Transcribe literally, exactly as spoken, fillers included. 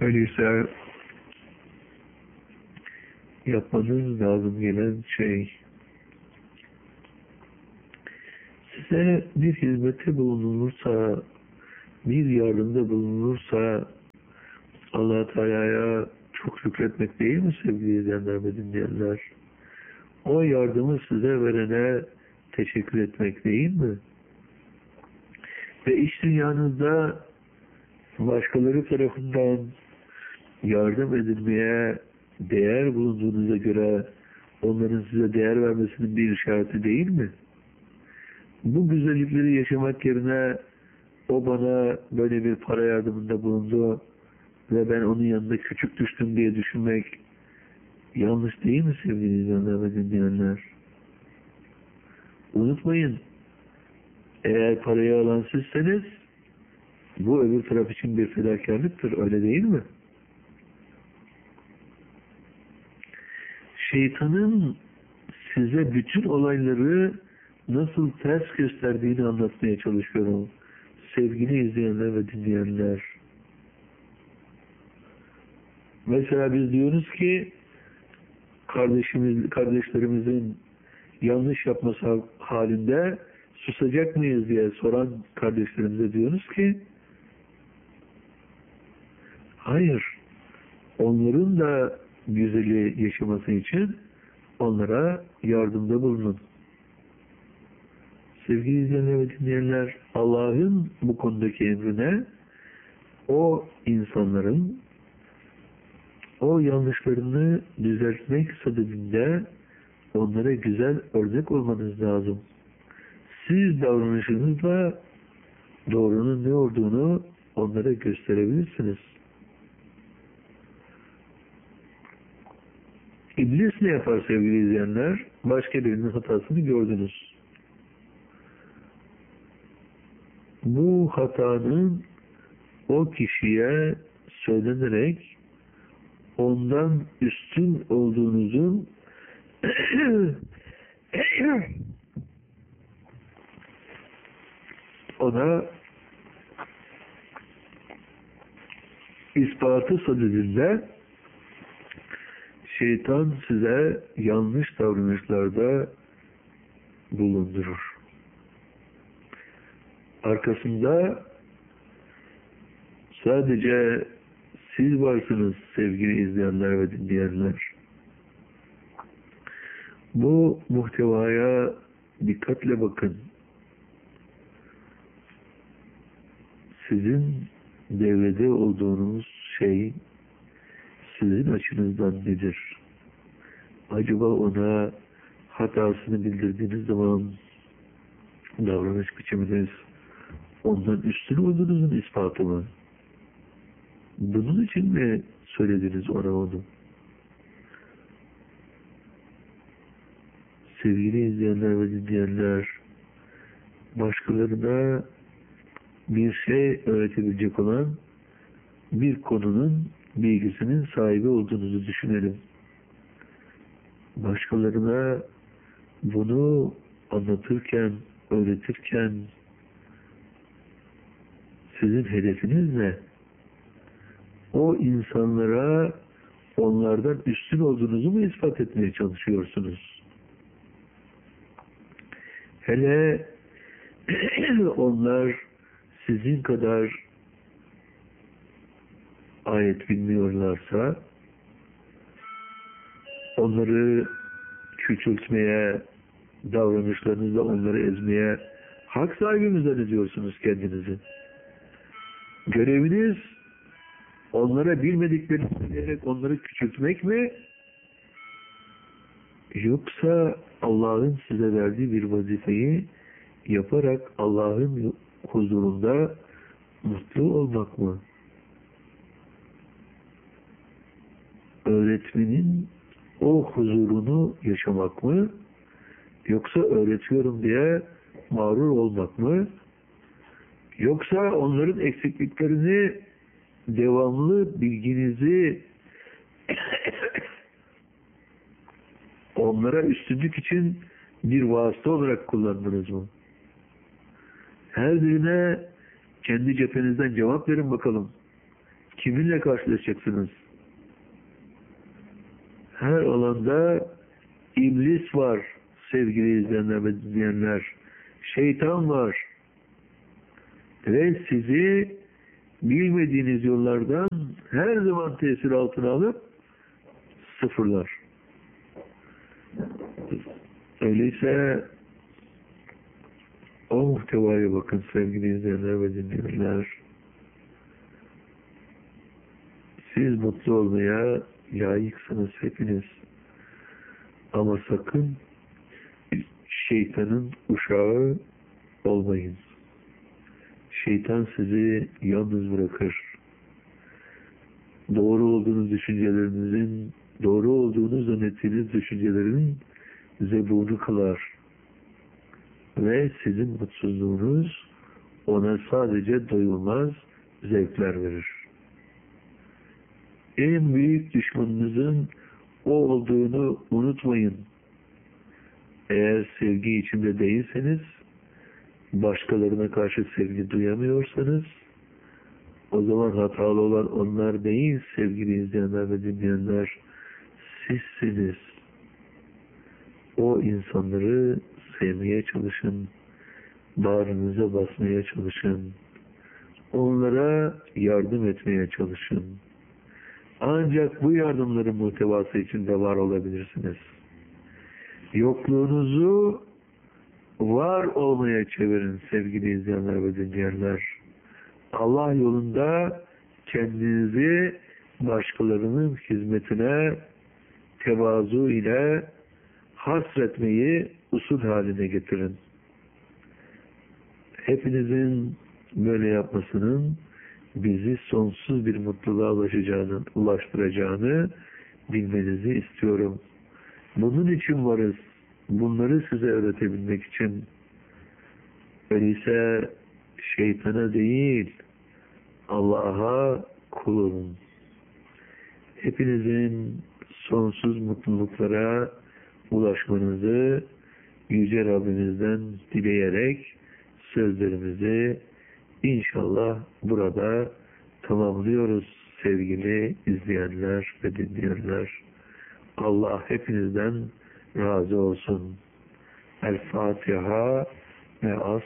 Öyleyse yapmanız lazım gelen şey, size bir hizmette bulunulursa, bir yardımda bulunulursa Allah Teala'ya çok şükretmek değil mi sevgili izleyenler ve dinleyenler? O yardımı size verene teşekkür etmek değil mi? Ve iş dünyanızda başkaları tarafından yardım edilmeye değer bulunduğunuza göre onların size değer vermesinin bir işareti değil mi? Bu güzellikleri yaşamak yerine o bana böyle bir para yardımında bulundu ve ben onun yanında küçük düştüm diye düşünmek yanlış değil mi sevgili izleyenler ve dinleyenler? Unutmayın, eğer parayı alan sizseniz bu öbür taraf için bir fedakarlıktır, öyle değil mi? Şeytanın size bütün olayları nasıl ters gösterdiğini anlatmaya çalışıyorum. Sevgili izleyenler ve dinleyenler. Mesela biz diyoruz ki kardeşimiz, kardeşlerimizin yanlış yapması halinde susacak mıyız diye soran kardeşlerimize diyoruz ki hayır. Onların da güzeli yaşaması için onlara yardımda bulunun. Sevgili izleyenler ve dinleyenler, Allah'ın bu konudaki emrine o insanların o yanlışlarını düzeltmek sadedinde onlara güzel örnek olmanız lazım. Siz davranışınızla doğrunun ne olduğunu onlara gösterebilirsiniz. İblis ne yapar sevgili izleyenler? Başka birinin hatasını gördünüz. Bu hatanın o kişiye söylenerek ondan üstün olduğunuzun ona ispatı sadedinde şeytan size yanlış davranışlarda bulundurur. Arkasında sadece siz varsınız sevgili izleyenler ve dinleyenler. Bu muhtevaya dikkatle bakın. Sizin devrede olduğunuz şey sizin açınızdan nedir? Acaba ona hatasını bildirdiğiniz zaman davranış biçiminiz ondan üstün olduğunuzun ispatı mı? Bunun için mi söylediniz ona onu? Sevgili izleyenler ve dinleyenler, başkalarına bir şey öğretebilecek olan bir konunun bilgisinin sahibi olduğunuzu düşünelim. Başkalarına bunu anlatırken, öğretirken sizin hedefiniz ne? O insanlara onlardan üstün olduğunuzu mu ispat etmeye çalışıyorsunuz? Hele onlar sizin kadar ayet bilmiyorlarsa onları küçültmeye, davranışlarınızla onları ezmeye hak sahibi mi zannediyorsunuz kendinizi? Göreviniz onlara bilmediklerini söyleyerek onları küçültmek mi? Yoksa Allah'ın size verdiği bir vazifeyi yaparak Allah'ın huzurunda mutlu olmak mı? Öğretmenin o huzurunu yaşamak mı? Yoksa öğretiyorum diye mağrur olmak mı? Yoksa onların eksikliklerini devamlı bilginizi onlara üstünlük için bir vasıta olarak kullandınız mı? Her birine kendi cephenizden cevap verin bakalım. kiminle karşılaşacaksınız? Her alanda iblis var sevgili izleyenler ve dinleyenler. Şeytan var. Ve sizi bilmediğiniz yollardan her zaman tesir altına alıp sıfırlar. Öyleyse o muhtevaya bakın sevgili izleyenler ve dinleyenler. Siz mutlu olmaya layıksınız hepiniz. Ama sakın şeytanın uşağı olmayın. Şeytan sizi yalnız bırakır. Doğru olduğunuz düşüncelerinizin, doğru olduğunu zannettiğiniz düşüncelerin zebunu kılar. Ve sizin mutsuzluğunuz ona sadece doyulmaz zevkler verir. En büyük düşmanınızın o olduğunu unutmayın. Eğer sevgi içinde değilseniz, başkalarına karşı sevgi duyamıyorsanız, o zaman hatalı olan onlar değil sevgili izleyenler ve dinleyenler, sizsiniz. O insanları sevmeye çalışın, bağrınıza basmaya çalışın, onlara yardım etmeye çalışın. Ancak bu yardımların muhtevası içinde var olabilirsiniz. Yokluğunuzu var olmaya çevirin sevgili izleyenler ve dinleyenler. Allah yolunda kendinizi başkalarının hizmetine tevazu ile hasretmeyi usul haline getirin. Hepinizin böyle yapmasının bizi sonsuz bir mutluluğa ulaşacağını, ulaştıracağını bilmenizi istiyorum. Bunun için varız. Bunları size öğretebilmek için. Öyleyse şeytana değil, Allah'a kul olun. Hepinizin sonsuz mutluluklara ulaşmanızı Yüce Rabbimizden dileyerek sözlerimizi İnşallah burada tamamlıyoruz sevgili izleyenler ve dinleyenler. Allah hepinizden razı olsun. El Fatiha ve As